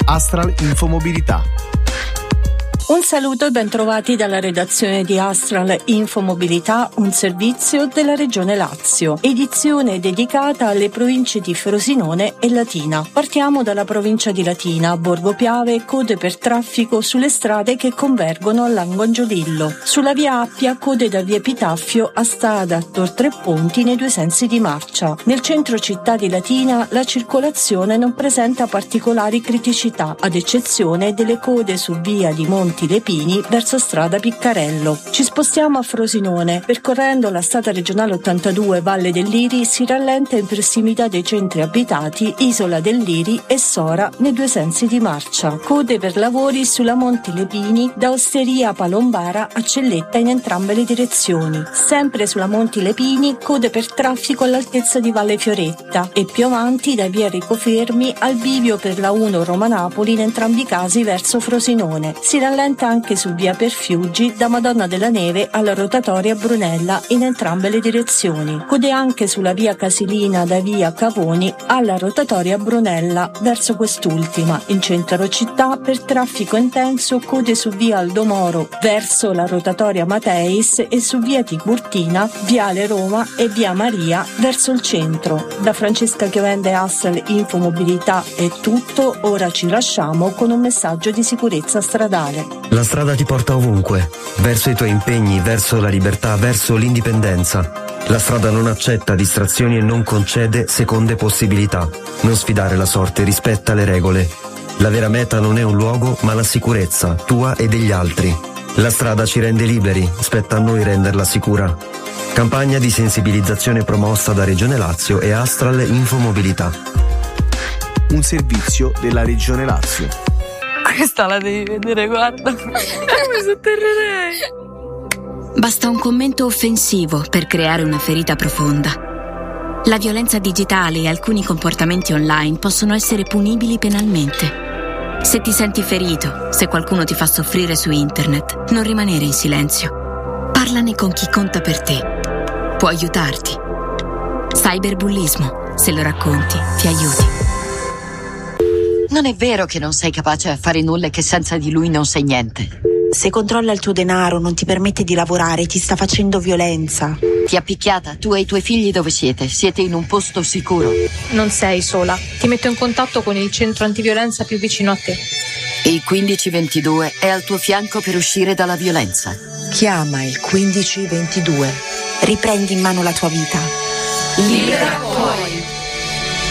Astral Infomobilità. Un saluto e bentrovati dalla redazione di Astral Infomobilità, un servizio della Regione Lazio. Edizione dedicata alle province di Frosinone e Latina. Partiamo dalla provincia di Latina, Borgo Piave, code per traffico sulle strade che convergono a Langongiolillo. Sulla via Appia, code da via Epitaffio a strada Tor Tre Ponti nei due sensi di marcia. Nel centro città di Latina la circolazione non presenta particolari criticità, ad eccezione delle code su via di Monti Lepini verso strada Piccarello. Ci spostiamo a Frosinone. Percorrendo la strada regionale 82 Valle del Liri si rallenta in prossimità dei centri abitati Isola del Liri e Sora nei due sensi di marcia. Code per lavori sulla Monti Lepini da Osteria Palombara a Celletta in entrambe le direzioni. Sempre sulla Monti Lepini code per traffico all'altezza di Valle Fioretta e più avanti da via Ricofermi al bivio per la 1 Roma-Napoli in entrambi i casi verso Frosinone. Si rallenta anche su via Perfiuggi da Madonna della Neve alla rotatoria Brunella in entrambe le direzioni. Code anche sulla via Casilina da via Cavoni alla rotatoria Brunella verso quest'ultima. In centro città per traffico intenso code su via Aldomoro verso la rotatoria Mateis e su via Tiburtina, viale Roma e via Maria verso il centro. Da Francesca Chiovende Astral Infomobilità è tutto, ora ci lasciamo con un messaggio di sicurezza stradale. La strada ti porta ovunque, verso i tuoi impegni, verso la libertà, verso l'indipendenza. La strada non accetta distrazioni e non concede seconde possibilità. Non sfidare la sorte, rispetta le regole. La vera meta non è un luogo, ma la sicurezza, tua e degli altri. La strada ci rende liberi, spetta a noi renderla sicura. Campagna di sensibilizzazione promossa da Regione Lazio e Astral Infomobilità. Un servizio della Regione Lazio. Questa la devi vedere, guarda. Mi sotterrerei. Basta un commento offensivo per creare una ferita profonda. La violenza digitale e alcuni comportamenti online possono essere punibili penalmente. Se ti senti ferito, se qualcuno ti fa soffrire su internet, non rimanere in silenzio. Parlane con chi conta per te. Può aiutarti. Cyberbullismo, se lo racconti, ti aiuti. Non è vero che non sei capace a fare nulla e che senza di lui non sei niente. Se controlla il tuo denaro, non ti permette di lavorare, ti sta facendo violenza. Ti ha picchiata, tu e i tuoi figli dove siete? Siete in un posto sicuro. Non sei sola, ti metto in contatto con il centro antiviolenza più vicino a te. Il 1522 è al tuo fianco per uscire dalla violenza. Chiama il 1522. Riprendi in mano la tua vita. Libera poi.